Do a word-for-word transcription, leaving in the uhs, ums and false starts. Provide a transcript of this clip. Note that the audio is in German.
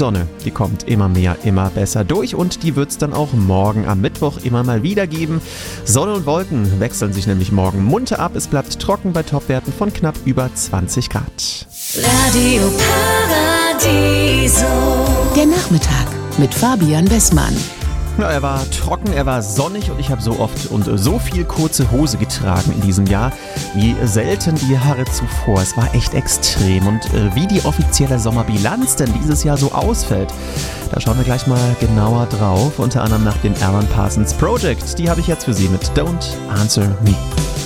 Sonne, die kommt immer mehr, immer besser durch und die wird es dann auch morgen am Mittwoch immer mal wieder geben. Sonne und Wolken wechseln sich nämlich morgen munter ab. Es bleibt trocken bei Topwerten von knapp über zwanzig Grad. Radio Paradiso. Der Nachmittag mit Fabian Bessmann. Ja, er war trocken, er war sonnig und ich habe so oft und so viel kurze Hose getragen in diesem Jahr wie selten die Jahre zuvor. Es war echt extrem und äh, wie die offizielle Sommerbilanz denn dieses Jahr so ausfällt, da schauen wir gleich mal genauer drauf, unter anderem nach dem Alan Parsons Project. Die habe ich jetzt für Sie mit Don't Answer Me.